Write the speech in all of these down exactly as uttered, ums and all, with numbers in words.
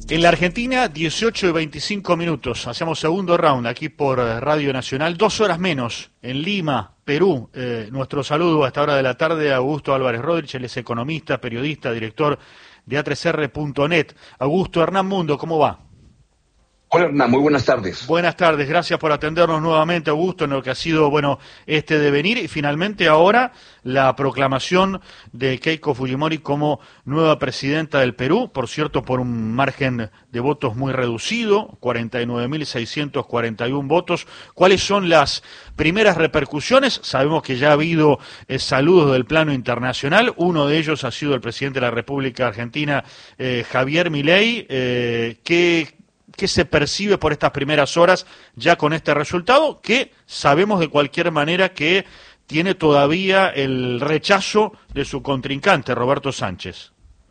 En la Argentina, dieciocho y veinticinco minutos. Hacemos segundo round aquí por Radio Nacional. Dos horas menos en Lima, Perú. Eh, nuestro saludo a esta hora de la tarde a Augusto Álvarez Rodríguez. Él es economista, periodista, director de A tres R punto net. Augusto, Hernán Mundo, ¿cómo va? Hola Hernán, muy buenas tardes. Buenas tardes, gracias por atendernos nuevamente, Augusto, en lo que ha sido, bueno, este devenir y finalmente ahora la proclamación de Keiko Fujimori como nueva presidenta del Perú, por cierto, por un margen de votos muy reducido, cuarenta y nueve mil seiscientos cuarenta y uno votos. ¿Cuáles son las primeras repercusiones? Sabemos que ya ha habido eh, saludos del plano internacional, uno de ellos ha sido el presidente de la República Argentina, eh, Javier Milei. Eh, ¿qué ¿Qué se percibe por estas primeras horas ya con este resultado? Que sabemos de cualquier manera que tiene todavía el rechazo de su contrincante, Roberto Sánchez.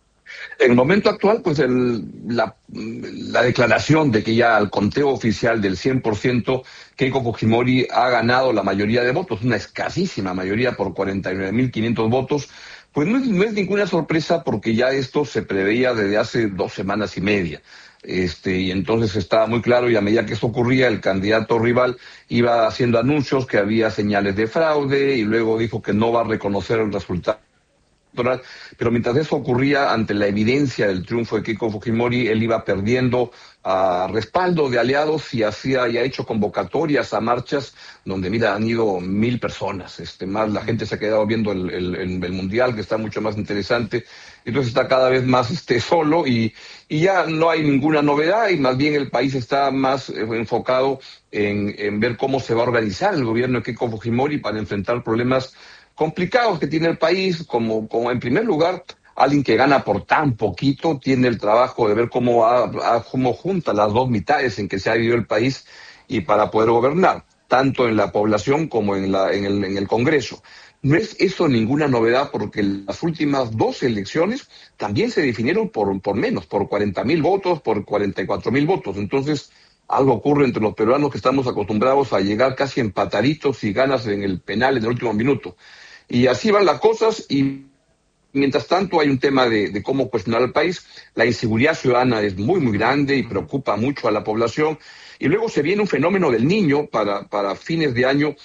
En el momento actual, pues el, la, la declaración de que ya al conteo oficial del cien por ciento Keiko Fujimori ha ganado la mayoría de votos, una escasísima mayoría por cuarenta y nueve mil quinientos votos, pues no es, no es ninguna sorpresa porque ya esto se preveía desde hace dos semanas y media. Este, y entonces estaba muy claro, y a medida que eso ocurría, el candidato rival iba haciendo anuncios que había señales de fraude y luego dijo que no va a reconocer el resultado electoral. Pero mientras eso ocurría, ante la evidencia del triunfo de Keiko Fujimori, él iba perdiendo a respaldo de aliados y hacía y ha hecho convocatorias a marchas donde, mira, han ido mil personas, este, más la gente se ha quedado viendo el, el, el, el mundial, que está mucho más interesante. Entonces está cada vez más este, solo y, y ya no hay ninguna novedad y más bien el país está más eh, enfocado en, en ver cómo se va a organizar el gobierno de Keiko Fujimori para enfrentar problemas complicados que tiene el país, como, como en primer lugar, alguien que gana por tan poquito tiene el trabajo de ver cómo, ha, ha, cómo junta las dos mitades en que se ha vivido el país y para poder gobernar, tanto en la población como en, la, en, el, en el Congreso. No es eso ninguna novedad porque las últimas dos elecciones también se definieron por, por menos, por cuarenta mil votos, por cuarenta y cuatro mil votos. Entonces, algo ocurre entre los peruanos que estamos acostumbrados a llegar casi empataditos y ganas en el penal en el último minuto. Y así van las cosas y mientras tanto hay un tema de, de cómo cuestionar al país. La inseguridad ciudadana es muy, muy grande y preocupa mucho a la población. Y luego se viene un fenómeno del Niño para, para fines de año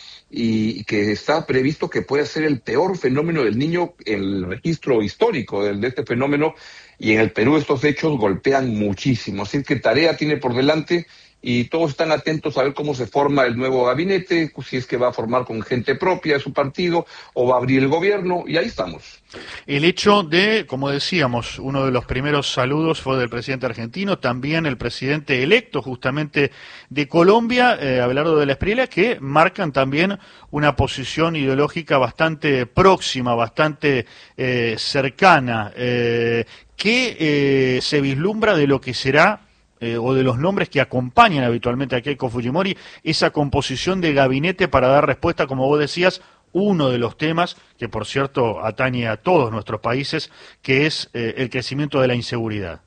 y que está previsto que puede ser el peor fenómeno del Niño en el registro histórico de, de este fenómeno. Y en el Perú estos hechos golpean muchísimo. Así que tarea tiene por delante y todos están atentos a ver cómo se forma el nuevo gabinete, si es que va a formar con gente propia de su partido o va a abrir el gobierno, y ahí estamos. El hecho de, como decíamos, uno de los primeros saludos fue del presidente argentino, también el presidente electo justamente de Colombia, eh, Abelardo de la Espriella, que marcan también una posición ideológica bastante próxima, bastante eh, cercana. Eh, ¿Qué eh, se vislumbra de lo que será Eh, o de los nombres que acompañan habitualmente a Keiko Fujimori, esa composición de gabinete para dar respuesta, como vos decías, uno de los temas que, por cierto, atañe a todos nuestros países, que es eh, el crecimiento de la inseguridad?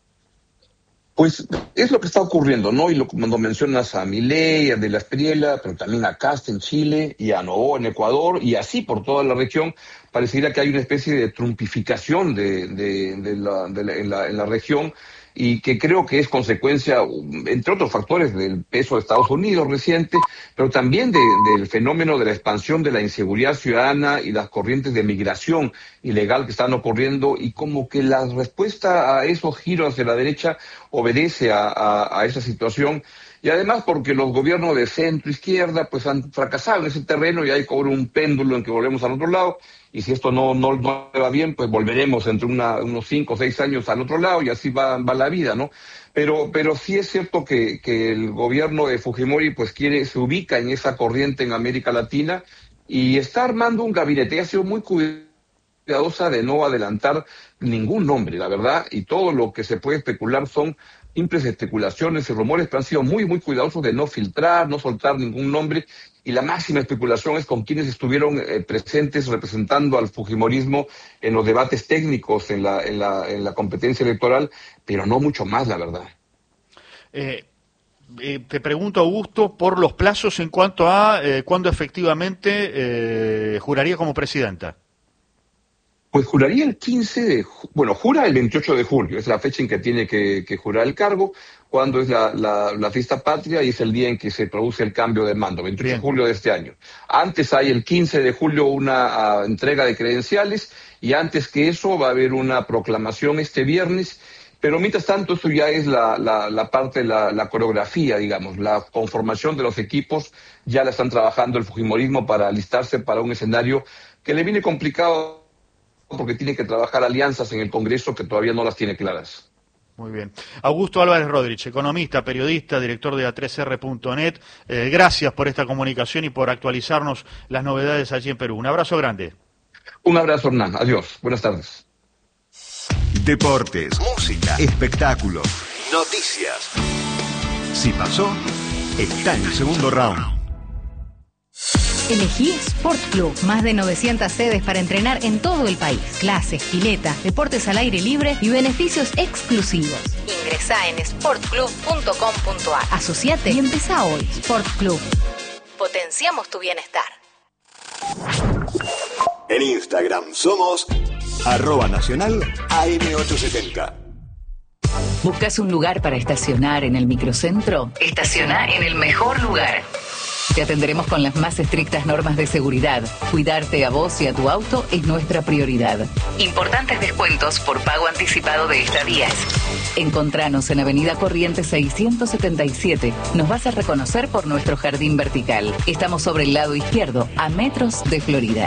Pues es lo que está ocurriendo, ¿no? Y lo, cuando mencionas a Milei, a De la Espriella, pero también a Kast en Chile y a Noboa en Ecuador, y así por toda la región, parecería que hay una especie de trumpificación de, de, de la, de la, en, la, en la región, y que creo que es consecuencia, entre otros factores, del peso de Estados Unidos reciente, pero también de, del fenómeno de la expansión de la inseguridad ciudadana y las corrientes de migración ilegal que están ocurriendo, y como que la respuesta a esos giros hacia la derecha obedece a, a, a esa situación, y además porque los gobiernos de centro-izquierda pues han fracasado en ese terreno y hay como un péndulo en que volvemos al otro lado. Y si esto no, no, no va bien, pues volveremos entre una, unos cinco o seis años al otro lado y así va, va la vida, ¿no? Pero, pero sí es cierto que, que el gobierno de Fujimori pues quiere, se ubica en esa corriente en América Latina y está armando un gabinete. Ha sido muy cuidadosa de no adelantar ningún nombre, la verdad, y todo lo que se puede especular son simples especulaciones y rumores, pero han sido muy, muy cuidadosos de no filtrar, no soltar ningún nombre, y la máxima especulación es con quienes estuvieron eh, presentes representando al fujimorismo en los debates técnicos, en la, en la, en la competencia electoral, pero no mucho más, la verdad. Eh, eh, te pregunto, Augusto, por los plazos en cuanto a eh, cuándo efectivamente eh, juraría como presidenta. Pues juraría el quince de, ju- bueno, jura el veintiocho de julio, es la fecha en que tiene que, que jurar el cargo, cuando es la, la, la fiesta patria y es el día en que se produce el cambio de mando, veintiocho de Bien. julio de este año. Antes hay el quince de julio una ah, entrega de credenciales y antes que eso va a haber una proclamación este viernes, pero mientras tanto esto ya es la, la, la parte, la, la coreografía, digamos, la conformación de los equipos, ya la están trabajando el fujimorismo para alistarse para un escenario que le viene complicado porque tiene que trabajar alianzas en el Congreso que todavía no las tiene claras. Muy bien. Augusto Álvarez Rodríguez, economista, periodista, director de A tres R punto net. Eh, gracias por esta comunicación y por actualizarnos las novedades allí en Perú. Un abrazo grande. Un abrazo, Hernán. Adiós. Buenas tardes. Deportes, música, espectáculos, noticias. Si pasó, está en el segundo round. Elegí Sport Club, más de novecientas sedes para entrenar en todo el país. Clases, pileta, deportes al aire libre y beneficios exclusivos. Ingresá en sport club punto com punto a r. Asociate y empezá hoy. Sport Club. Potenciamos tu bienestar. En Instagram somos arroba nacional A M ochocientos setenta. ¿Buscas un lugar para estacionar en el microcentro? Estaciona en el mejor lugar. Te atenderemos con las más estrictas normas de seguridad. Cuidarte a vos y a tu auto es nuestra prioridad. Importantes descuentos por pago anticipado de estadías. Encontranos en Avenida Corrientes seiscientos setenta y siete. Nos vas a reconocer por nuestro jardín vertical. Estamos sobre el lado izquierdo, a metros de Florida.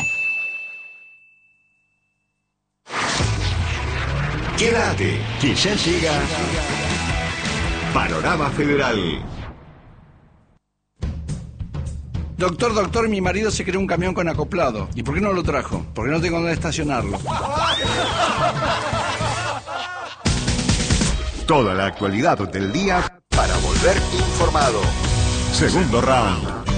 Quédate, que ya llega Panorama Federal. Doctor, doctor, mi marido se creó un camión con acoplado. ¿Y por qué no lo trajo? Porque no tengo dónde estacionarlo. Toda la actualidad del día para volver informado. Segundo round.